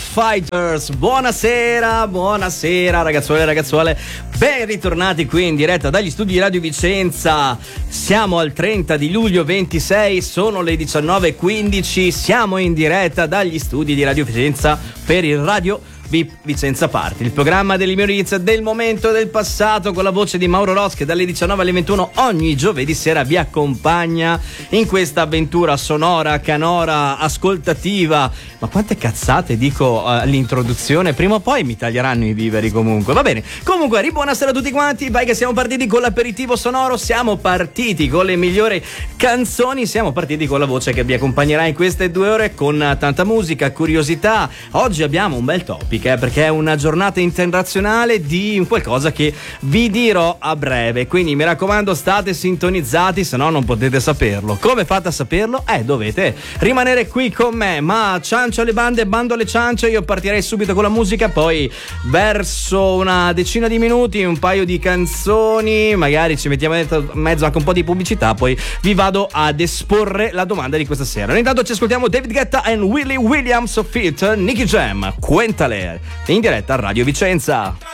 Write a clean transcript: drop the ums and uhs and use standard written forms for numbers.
Fighters. Buonasera ragazzuole e ragazzuole, ben ritornati qui in diretta dagli studi di Radio Vicenza. Siamo al 30 di luglio 26, sono le 19:15, siamo in diretta dagli studi di Radio Vicenza per il Radio VIP Vicenza Party, il programma delle minoranze del momento e del passato, con la voce di Mauro Ross, che dalle 19 alle 21 ogni giovedì sera vi accompagna in questa avventura sonora, canora, ascoltativa. Ma quante cazzate dico all'introduzione, prima o poi mi taglieranno i viveri comunque. Va bene, comunque buonasera a tutti quanti, vai che siamo partiti con l'aperitivo sonoro, siamo partiti con le migliori canzoni, siamo partiti con la voce che vi accompagnerà in queste 2 ore con tanta musica, curiosità. Oggi abbiamo un bel topic, perché è una giornata internazionale di qualcosa che vi dirò a breve, quindi mi raccomando state sintonizzati, se no non potete saperlo. Come fate a saperlo? Dovete rimanere qui con me, ma ciancio alle bande, bando alle ciance. Io partirei subito con la musica, poi verso una decina di minuti un paio di canzoni, magari ci mettiamo in mezzo anche un po' di pubblicità, poi vi vado ad esporre la domanda di questa sera. Intanto ci ascoltiamo David Guetta e Willie Williams feat. Nicky Jam, Quentale, in diretta a Radio Vicenza.